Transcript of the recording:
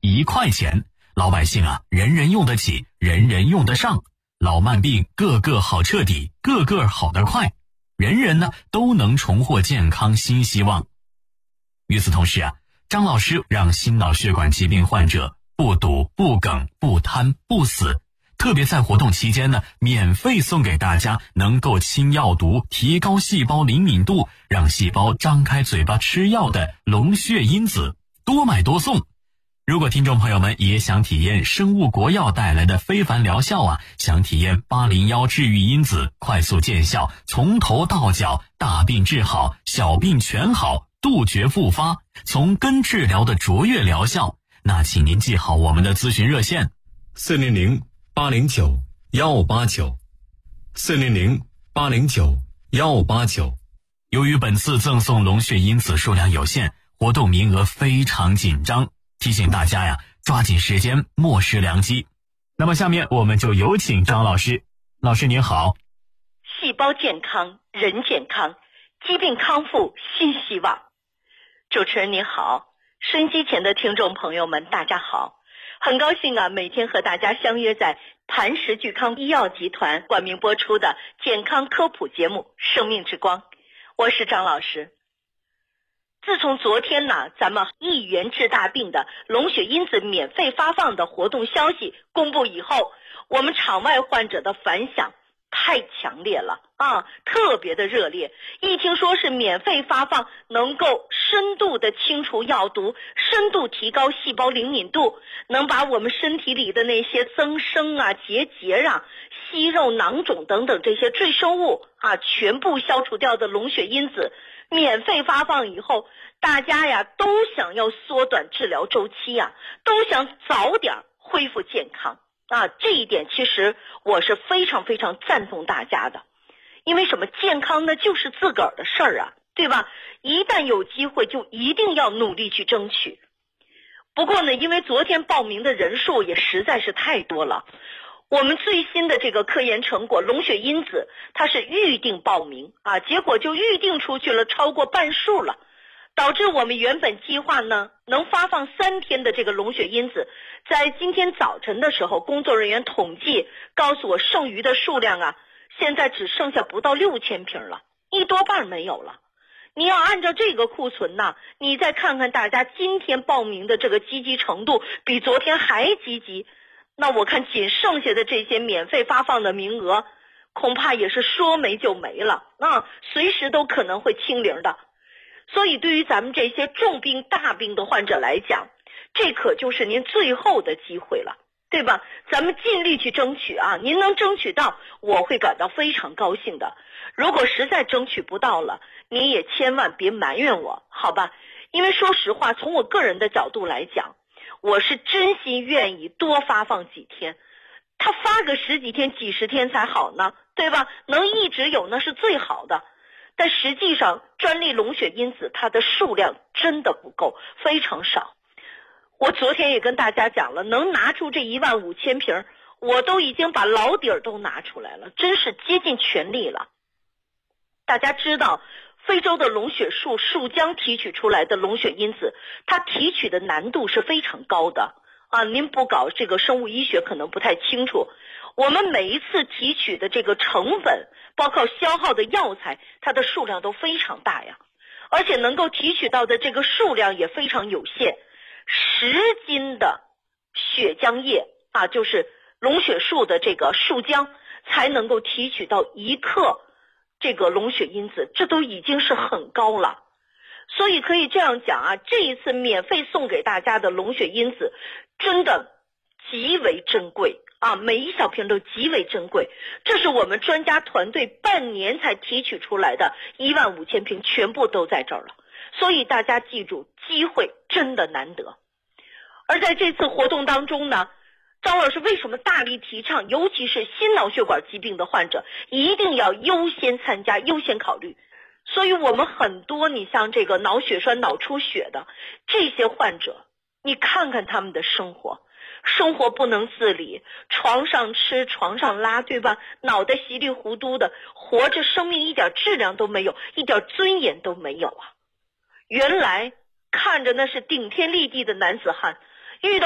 1块钱，老百姓啊，人人用得起，人人用得上，老慢病个个好彻底，个个好得快，人人呢都能重获健康新希望。与此同时啊，张老师让心脑血管疾病患者不堵、不梗、不瘫、不死，特别在活动期间呢，免费送给大家能够清药毒、提高细胞灵敏度，让细胞张开嘴巴吃药的龙血因子，多买多送。如果听众朋友们也想体验生物国药带来的非凡疗效啊，想体验801治愈因子快速见效，从头到脚大病治好，小病全好，杜绝复发，从根治疗的卓越疗效，那请您记好我们的咨询热线 400-809-1589 400-809-1589。 由于本次赠送龙血因子数量有限，活动名额非常紧张，提醒大家呀，抓紧时间，莫失良机。那么下面我们就有请张老师。老师您好。 细胞健康，人健康，疾病康复新希望。主持人您好，收音机前的听众朋友们大家好，很高兴啊，每天和大家相约在磐石聚康医药集团冠名播出的健康科普节目《生命之光》，我是张老师。自从昨天呢，咱们1元治大病的龙血因子免费发放的活动消息公布以后，我们场外患者的反响太强烈了啊，特别的热烈。一听说是免费发放，能够深度的清除药毒，深度提高细胞灵敏度，能把我们身体里的那些增生啊、结节啊、息肉囊肿等等这些赘生物啊，全部消除掉的龙血因子免费发放以后，大家呀都想要缩短治疗周期呀，都想早点恢复健康啊。这一点其实我是非常非常赞同大家的。因为什么？健康呢就是自个儿的事儿啊，对吧？一旦有机会就一定要努力去争取。不过呢，因为昨天报名的人数也实在是太多了，我们最新的这个科研成果龙血因子它是预定报名啊，结果就预定出去了超过半数了，导致我们原本计划呢能发放3天的这个龙血因子，在今天早晨的时候，工作人员统计告诉我剩余的数量啊，现在只剩下不到6000瓶了，一多半没有了。你要按照这个库存呢，你再看看大家今天报名的这个积极程度比昨天还积极，那我看仅剩下的这些免费发放的名额恐怕也是说没就没了啊，随时都可能会清零的。所以对于咱们这些重病大病的患者来讲，这可就是您最后的机会了，对吧？咱们尽力去争取啊，您能争取到我会感到非常高兴的。如果实在争取不到了，您也千万别埋怨我，好吧？因为说实话，从我个人的角度来讲，我是真心愿意多发放几天，他发个10几天、几十天才好呢，对吧？能一直有那是最好的。但实际上专利龙血因子它的数量真的不够，非常少。我昨天也跟大家讲了，能拿出这15000瓶，我都已经把老底儿都拿出来了，真是竭尽全力了。大家知道非洲的龙血树树浆提取出来的龙血因子，它提取的难度是非常高的啊，您不搞这个生物医学可能不太清楚。我们每一次提取的这个成本，包括消耗的药材，它的数量都非常大呀，而且能够提取到的这个数量也非常有限。10斤的血浆液啊，就是龙血树的这个树浆，才能够提取到1克这个龙血因子，这都已经是很高了。所以可以这样讲啊，这一次免费送给大家的龙血因子真的极为珍贵啊，每一小瓶都极为珍贵。这是我们专家团队半年才提取出来的15000瓶，全部都在这儿了。所以大家记住，机会真的难得。而在这次活动当中呢，张老师为什么大力提倡，尤其是心脑血管疾病的患者一定要优先参加、优先考虑。所以我们很多你像这个脑血栓、脑出血的这些患者，你看看他们的生活不能自理，床上吃床上拉，对吧？脑袋稀里糊涂的活着，生命一点质量都没有，一点尊严都没有啊。原来看着那是顶天立地的男子汉，